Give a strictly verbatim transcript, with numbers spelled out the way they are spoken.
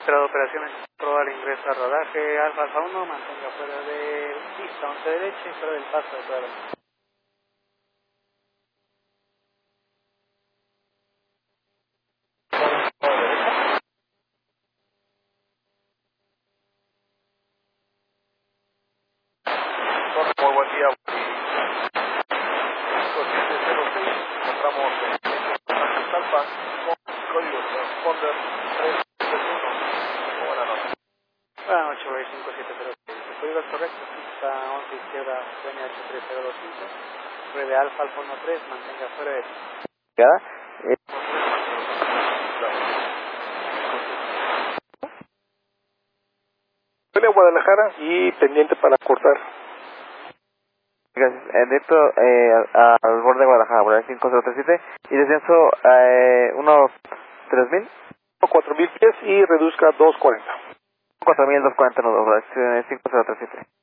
Centro de operaciones, probar ingreso a rodaje, Alfa Alfa uno, mantenga fuera de pista once derecha y fuera del paso de cuadro. Muy buen día. siete cero seis, encontramos en Talpa con código transponder tres tres uno. Buenas noches. Buenas noches, Ray cinco siete cero seis. El código es correcto, pista once izquierda, C N H tres cero dos cinco. Fuera de Alfa Alfa uno tres, mantenga fuera de pista. Eh, Estoy en Guadalajara y pendiente para cortar. Gracias. Eh, directo eh, al, al borde de Guadalajara, por el cinco cero tres siete, y descenso eh, unos tres mil. cuatro mil pies y reduzca dos cuarenta. cuatro mil doscientos cuarenta nudos, por el cinco cero tres siete.